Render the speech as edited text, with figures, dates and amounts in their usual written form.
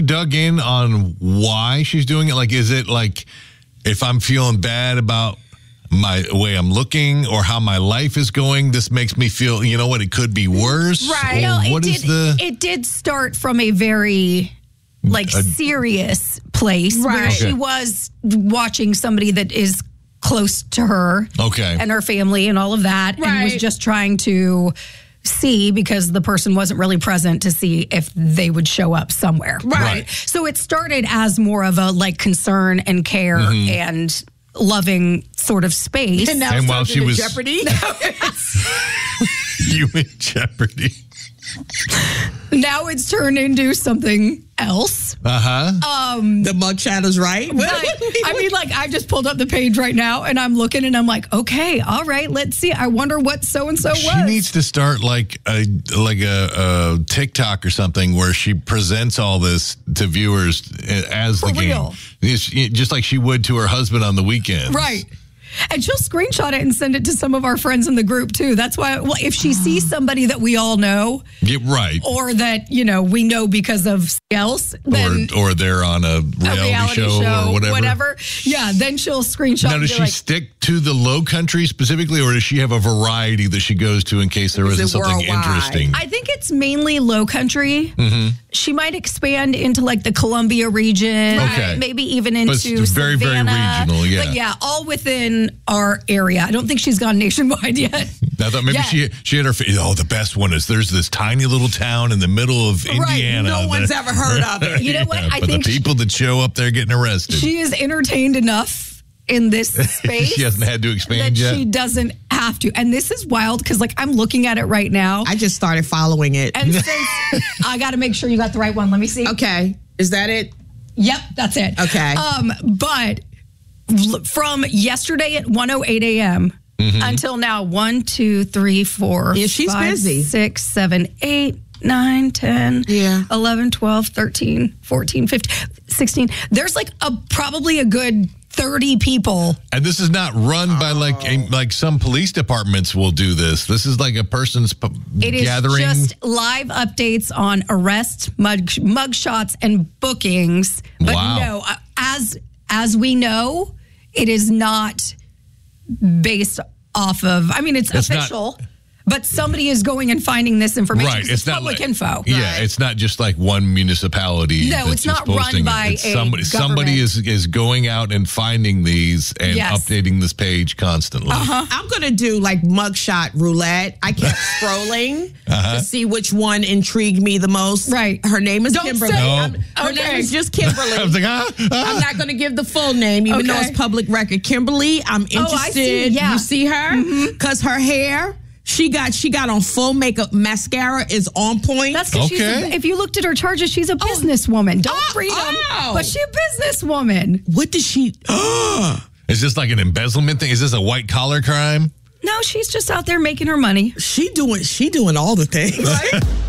dug in on why she's doing it? Like, is it like if I'm feeling bad about my way I'm looking or how my life is going, this makes me feel, you know what, it could be worse? Right. No, it did start from a very serious place where she was watching somebody that is close to her and her family and all of that and was just trying to see because the person wasn't really present to see if they would show up somewhere. Right. So it started as more of a like concern and care and loving sort of space. And now while she was Jeopardy. You in jeopardy. Now it's turned into something else. The mugshot is right. I mean, like, I just pulled up the page right now and I'm looking and I'm like, okay, all right, let's see. I wonder what so-and-so was. She needs to start like a TikTok or something where she presents all this to viewers as the game. Just like she would to her husband on the weekends. Right. And she'll screenshot it and send it to some of our friends in the group, too. That's why, well, if she sees somebody that we all know. Yeah, right. Or that, you know, we know because of else. Then or they're on a reality show or whatever. Yeah, then she'll screenshot. Now, does she stick to the Low Country specifically, or does she have a variety that she goes to in case there isn't something interesting? I think it's mainly Low Country. She might expand into like the Columbia region, maybe even into very, Savannah. Very regional, yeah. But yeah, all within our area. I don't think she's gone nationwide yet. I thought maybe she had her. The best one is there's this tiny little town in the middle of Indiana. No one's ever heard of it. You know what? I but think the people that show up there getting arrested. She is entertained enough in this space. She hasn't had to expand that yet. She doesn't have to. And this is wild because, like, I'm looking at it right now. I just started following it. And since I got to make sure you got the right one. Let me see. Okay. Is that it? Yep, that's it. Okay. But from yesterday at 1:08 a.m. until now, 1, 2, 3, 4, yeah, she's 5, busy. 6, 7, 8, 9, 10, 11, 12, 13, 14, 15, 16. There's like probably a good 30 people. And this is not run by like some police departments will do this. This is like a person's gathering. It is just live updates on arrests, mug shots, and bookings. But no, as we know, it is not based off of, I mean, it's official. But somebody is going and finding this information. Right. It's public info. Yeah, it's not just like one municipality. No, it's not run by somebody is going out and finding these and updating this page constantly. I'm going to do like mugshot roulette. I kept scrolling to see which one intrigued me the most. Right. Her name is Kimberly. Her name is just Kimberly. I was like, I'm not going to give the full name, even though it's public record. Kimberly, I'm interested. I see. Yeah. You see her? Because her hair... She got on full makeup. Mascara is on point. That's because if you looked at her charges, she's a businesswoman. Don't read them, but she's a businesswoman. What does she? Is this like an embezzlement thing? Is this a white collar crime? No, she's just out there making her money. She doing all the things. Right?